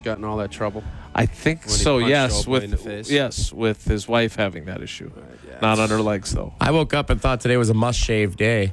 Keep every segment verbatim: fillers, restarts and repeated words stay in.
got in all that trouble? I think When he so. punched Yes, Oblak in the with face? yes, with his wife having that issue, Right, yeah, not on it's- her legs though. I woke up and thought today was a must-shave day.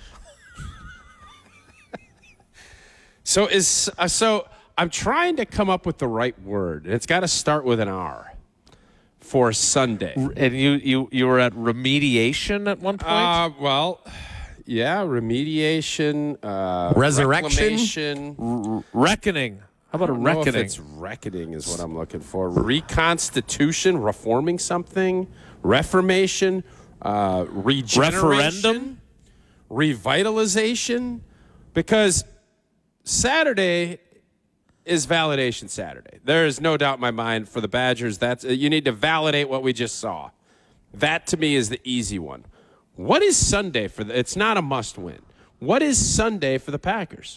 So is uh, so I'm trying to come up with the right word. It's got to start with an R for Sunday. And you you you were at remediation at one point. Uh, well, yeah, remediation, uh, Resurrection? reclamation. Reckoning. How about a I don't know if reckoning? it's reckoning is what I'm looking for. Reconstitution, reforming something, reformation, uh, regeneration, Referendum? revitalization, because Saturday is validation Saturday. There is no doubt in my mind for the Badgers. That's you need to validate what we just saw. That to me is the easy one. What is Sunday for the? It's not a must win. What is Sunday for the Packers?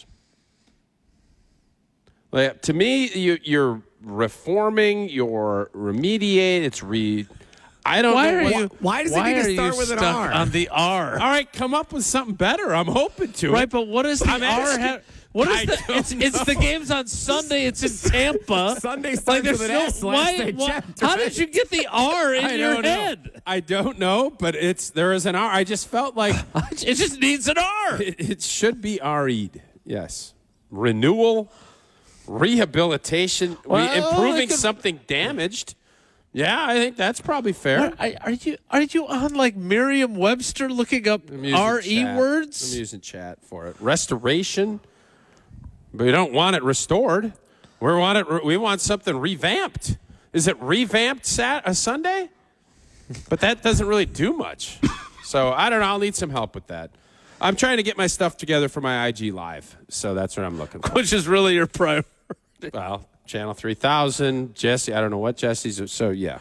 Like, to me, you, you're reforming, you're remediate. It's re. I don't Why know. are what- you? why does it why need to are you start with an stuck R? on the R? All right, come up with something better. I'm hoping to. Right, but what is the I'm R? asking- Ha- what is I the? don't It's it's the games on Sunday. It's in Tampa. Sunday starts Like, there's with an no- S last why- I why- checked, How right? did you get the R in I your don't know. head? I don't know, but it's there is an R. I just felt like It just needs an R. it, it should be R-ed. Yes, renewal, rehabilitation, re- Well, improving it could- something damaged. Yeah, I think that's probably fair. Are, are you are you on like Merriam-Webster looking up I'm using R E chat. words? I'm using chat for it. Restoration, but we don't want it restored. We want it. We want something revamped. Is it revamped Sat a Sunday? But that doesn't really do much. So I don't know. I'll need some help with that. I'm trying to get my stuff together for my I G Live, so that's what I'm looking for. Which is really your priority. Well, Channel three thousand, Jesse. I don't know what Jesse's. So yeah,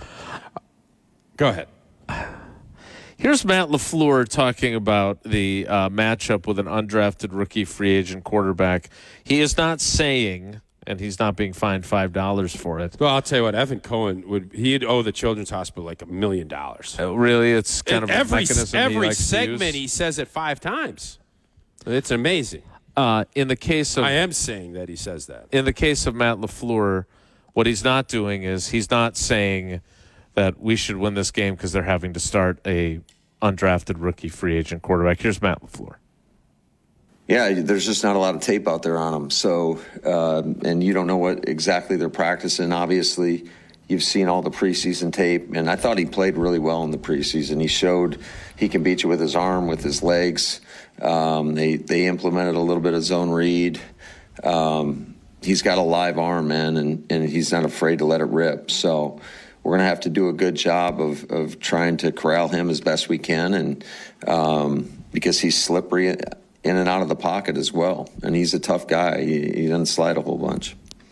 go ahead. Here's Matt LaFleur talking about the uh, matchup with an undrafted rookie free agent quarterback. He is not saying, and he's not being fined five dollars for it. Well, I'll tell you what. Evan Cohen would. He'd owe the Children's Hospital like a million dollars. Uh, really, it's kind of every a mechanism he every likes to segment use. he says it five times. It's amazing. Uh, in the case of I am saying that he says that. in the case of Matt LaFleur, what he's not doing is he's not saying that we should win this game because they're having to start a undrafted rookie free agent quarterback. Here's Matt LaFleur. Yeah, there's just not a lot of tape out there on them. So, uh, and you don't know what exactly they're practicing. Obviously, you've seen all the preseason tape, and I thought he played really well in the preseason. He showed he can beat you with his arm, with his legs. Um, they they implemented a little bit of zone read. Um, he's got a live arm, man, and, and he's not afraid to let it rip. So we're going to have to do a good job of, of trying to corral him as best we can, and um, because he's slippery in and out of the pocket as well. And he's a tough guy. He, he doesn't slide a whole bunch.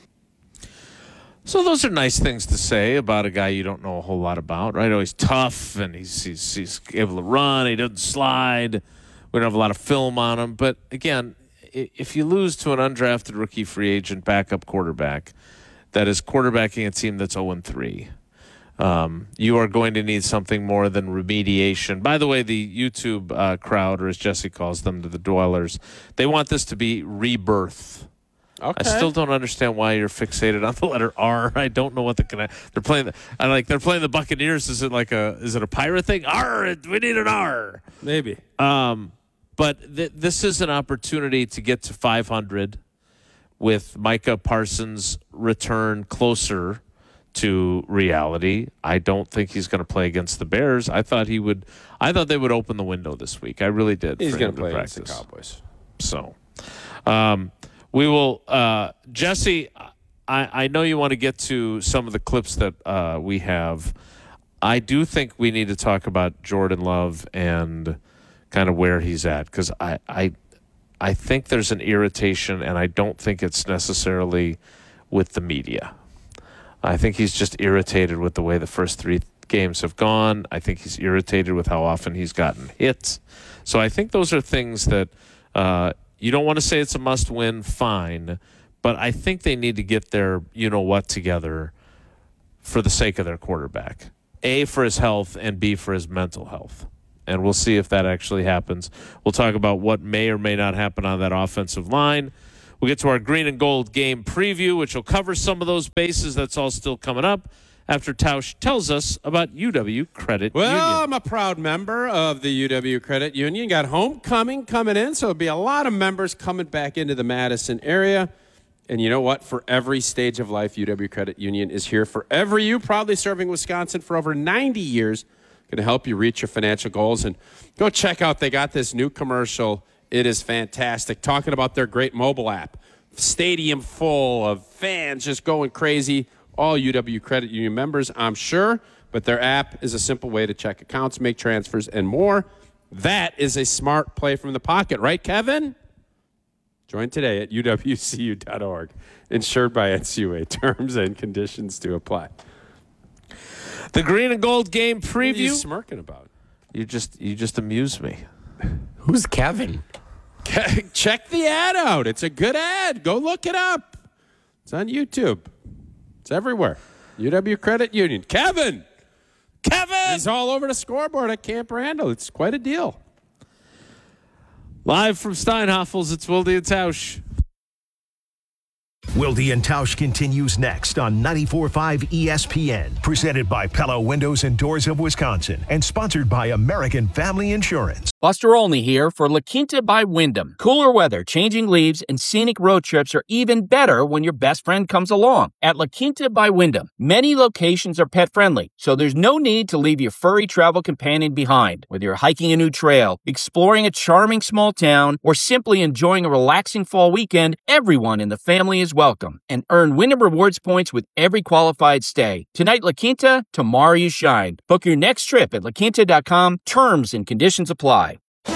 So those are nice things to say about a guy you don't know a whole lot about, right? Oh, he's tough and he's he's, he's able to run. He doesn't slide. We don't have a lot of film on him. But again, if you lose to an undrafted rookie free agent backup quarterback that is quarterbacking a team that's oh and three, um, you are going to need something more than remediation. By the way, the YouTube uh, crowd, or as Jesse calls them, the dwellers, they want this to be rebirth. Okay. I still don't understand why you're fixated on the letter R. I don't know what the connect. They're playing. The, I like. They're playing the Buccaneers. Is it like a? Is it a pirate thing? R. We need an R. Maybe. Um, but th- this is an opportunity to get to five hundred with Micah Parsons' return closer to reality. I don't think he's going to play against the Bears. I thought he would. I thought they would open the window this week. I really did. He's going to play against practice. the Cowboys. So, um, we will, uh, Jesse. I, I know you want to get to some of the clips that uh, we have. I do think we need to talk about Jordan Love and kind of where he's at, because I, I, I think there's an irritation, and I don't think it's necessarily with the media. I think he's just irritated with the way the first three games have gone. I think he's irritated with how often he's gotten hit. So I think those are things that uh, you don't want to say it's a must-win, fine, but I think they need to get their you-know-what together for the sake of their quarterback. A, for his health, and B, for his mental health. And we'll see if that actually happens. We'll talk about what may or may not happen on that offensive line. We'll get to our green and gold game preview, which will cover some of those bases. That's all still coming up after Tausch tells us about U W Credit Well, Union. I'm a proud member of the U W Credit Union. Got homecoming coming in, so there'll be a lot of members coming back into the Madison area. And you know what? For every stage of life, U W Credit Union is here for every you. Proudly serving Wisconsin for over ninety years. Going to help you reach your financial goals. And go check out, they got this new commercial. It is fantastic. Talking about their great mobile app. Stadium full of fans just going crazy. All U W Credit Union members, I'm sure. But their app is a simple way to check accounts, make transfers, and more. That is a smart play from the pocket, right, Kevin? Join today at U W C U dot org. Insured by N C U A. Terms and conditions to apply. The green and gold game What are you preview. smirking about? You just you just amuse me. Who's Kevin? Check the ad out. It's a good ad. Go look it up. It's on YouTube. It's everywhere. U W Credit Union. Kevin! Kevin! He's all over the scoreboard at Camp Randall. It's quite a deal. Live from Steinhoffels, it's Wilde and Tausch. Wilde and Tausch continues next on ninety-four point five E S P N. Presented by Pella Windows and Doors of Wisconsin and sponsored by American Family Insurance. Buster Olney here for La Quinta by Wyndham. Cooler weather, changing leaves, and scenic road trips are even better when your best friend comes along. At La Quinta by Wyndham, many locations are pet-friendly, so there's no need to leave your furry travel companion behind. Whether you're hiking a new trail, exploring a charming small town, or simply enjoying a relaxing fall weekend, everyone in the family is welcome. And earn Wyndham Rewards points with every qualified stay. Tonight, La Quinta, tomorrow you shine. Book your next trip at la quinta dot com. Terms and conditions apply.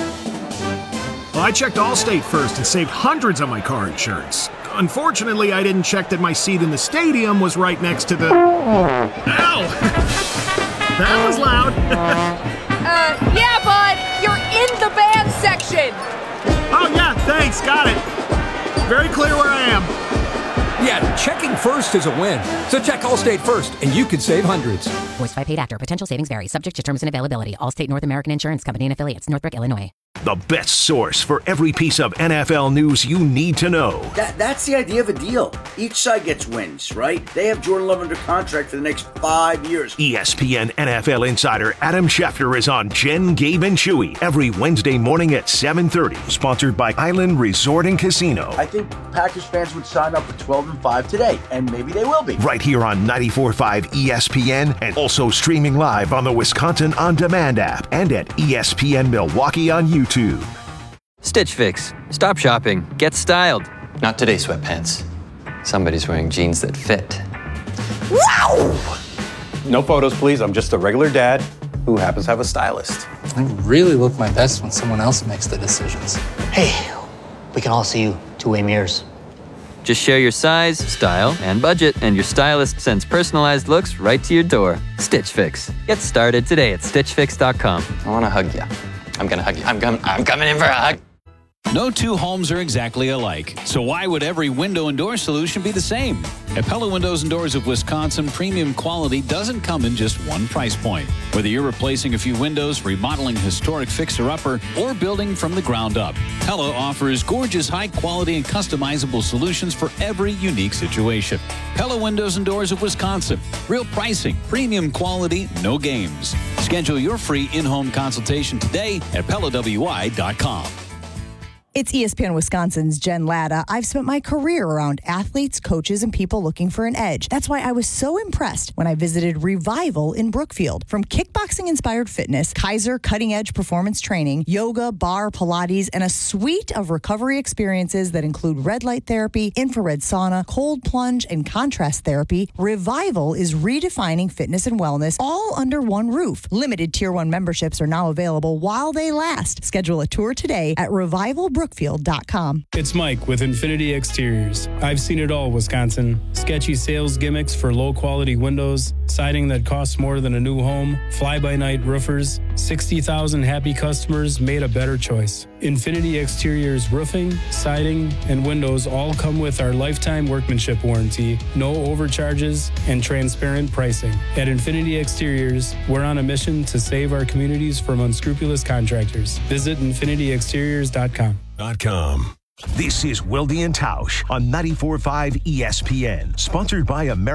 Well, I checked Allstate first and saved hundreds on my car insurance. Unfortunately, I didn't check that my seat in the stadium was right next to the... Ow! That was loud. uh, yeah, bud, you're in the band section. Oh, yeah, thanks, got it. Very clear where I am. Yeah, checking first is a win. So check Allstate first, and you could save hundreds. Voiced by paid actor. Potential savings vary. Subject to terms and availability. Allstate North American Insurance Company and affiliates. Northbrook, Illinois. The best source for every piece of N F L news you need to know. That, that's the idea of a deal. Each side gets wins, right? They have Jordan Love under contract for the next five years. E S P N N F L insider Adam Schefter is on Jen, Gabe, and Chewy every Wednesday morning at seven thirty. Sponsored by Island Resort and Casino. I think Packers fans would sign up for twelve and five today, and maybe they will be. Right here on ninety-four point five E S P N and also streaming live on the Wisconsin On Demand app and at E S P N Milwaukee on YouTube. Stitch Fix. Stop shopping. Get styled. Not today, sweatpants. Somebody's wearing jeans that fit. Wow! No photos, please. I'm just a regular dad who happens to have a stylist. I really look my best when someone else makes the decisions. Hey, we can all see you two-way mirrors. Just share your size, style, and budget, and your stylist sends personalized looks right to your door. Stitch Fix. Get started today at stitch fix dot com. I want to hug you. I'm going to hug you. I'm, com- I'm coming in for a hug. No two homes are exactly alike, so why would every window and door solution be the same? At Pella Windows and Doors of Wisconsin, premium quality doesn't come in just one price point. Whether you're replacing a few windows, remodeling a historic fixer-upper, or building from the ground up, Pella offers gorgeous, high-quality, and customizable solutions for every unique situation. Pella Windows and Doors of Wisconsin. Real pricing, premium quality, no games. Schedule your free in-home consultation today at pella w i dot com. It's E S P N Wisconsin's Jen Latta. I've spent my career around athletes, coaches, and people looking for an edge. That's why I was so impressed when I visited Revival in Brookfield. From kickboxing-inspired fitness, Kaiser cutting-edge performance training, yoga, bar, Pilates, and a suite of recovery experiences that include red light therapy, infrared sauna, cold plunge, and contrast therapy, Revival is redefining fitness and wellness all under one roof. Limited Tier one memberships are now available while they last. Schedule a tour today at revival brookfield dot com. It's Mike with Infinity Exteriors. I've seen it all, Wisconsin. Sketchy sales gimmicks for low-quality windows, siding that costs more than a new home, fly-by-night roofers. sixty thousand happy customers made a better choice. Infinity Exteriors roofing, siding, and windows all come with our lifetime workmanship warranty, no overcharges, and transparent pricing. At Infinity Exteriors, we're on a mission to save our communities from unscrupulous contractors. Visit infinity exteriors dot com. .com. This is Wilde and Tausch on ninety-four point five E S P N, sponsored by American.